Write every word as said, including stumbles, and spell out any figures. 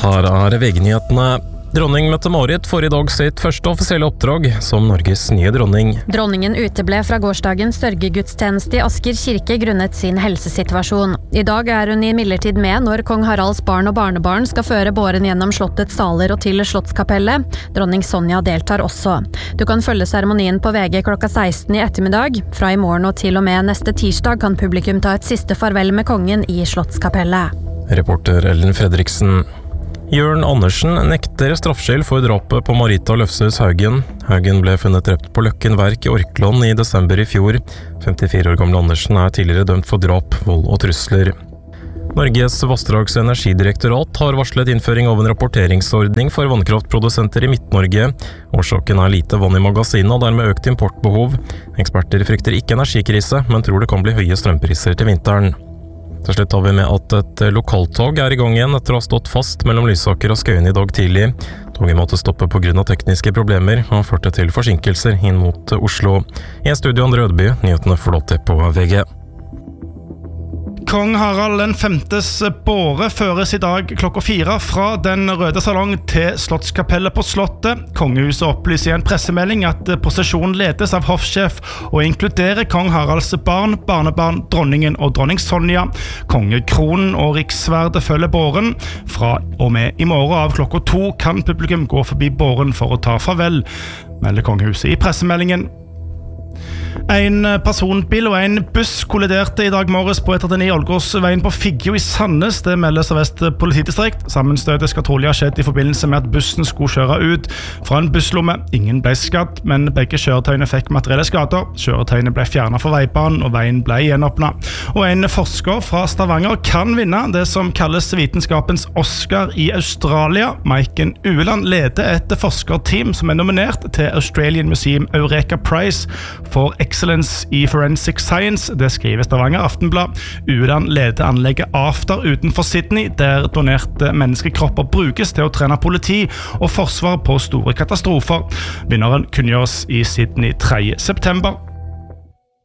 Her er V G-nyhetene. Dronning Mette-Marit får I dag sitt første offisielle oppdrag som Norges nye dronning. Dronningen uteble fra gårsdagens sørgegudstjeneste I Asker kirke grunnet sin helsesituasjon. I dag er hun imidlertid med når kong Haralds barn og barnebarn skal føre båren gjennom slottets saler og til Slottskapellet. Dronning Sonja deltar også. Du kan følge seremonien på V G klokka seksten I ettermiddag. Fra I morgen og til og med neste tirsdag kan publikum ta et siste farvel med kongen I Slottskapellet. Reporter Ellen Fredriksen. Jørn Andersen nekter straffskyld for drapet på Marita Løfshus Haugen. Haugen ble funnet drept på Løkken Verk I Orkland I desember I fjor. femtifire år gamle Andersen er tidligere dømt for drap, vold og trusler. Norges vassdrags- og energidirektorat har varslet innføring av en rapporteringsordning for vannkraftprodusenter I Midt-Norge. Årsaken er lite vann I magasinet og dermed økt importbehov. Eksperter frykter ikke energikrise, men tror det kan bli høye strømpriser til vinteren. Til slutt har vi med at et lokaltog er I gang igjen etter å ha stått fast mellom Lysaker og Skøyen I dag tidlig. Toget måtte stoppe på grunn av tekniske problemer og førte til forsinkelser inn mot Oslo. I studio Andre Ødeby, nyhetene forlåter på V G. Kong Harald den femtes båre føres I dag klokka fire fra den røde salong til Slottskapellet på Slottet. Kongehuset opplyser I en pressemelding at prosesjonen ledes av hoffsjef og inkluderer kong Haralds barn, barnebarn, dronningen og dronning Sonja. Kongekronen og riksverdet følger båren. Fra og med I morgen av klokka to kan publikum gå forbi båren for å ta farvel, melder kongehuset I pressemeldingen. En personbil og en buss kolliderte I dag morges på E trettini Ålgårdsveien på Figgjo I Sandnes. Det meldes av Vest politidistrikt. Sammenstøtet skal trolig ha skjedd I forbindelse med at bussen skulle kjøre ut fra en busslomme. Ingen ble skadd, men begge kjøretøyene fikk materielle skader. Kjøretøyene ble fjernet fra veibanen, og veien ble gjenåpnet. Og en forsker fra Stavanger kan vinne det som kalles vitenskapens Oscar I Australia. Maiken Ueland leder et forskerteam som er nominert til Australian Museum Eureka Prize for Excellence I Forensic Science. Det skriver Stavanger Aftenblad. Ueland leder anlegget After utenfor Sydney, der donerte menneskekropper brukes til å trene politi og forsvar på store katastrofer. Vinneren kunngjøres I Sydney tredje september.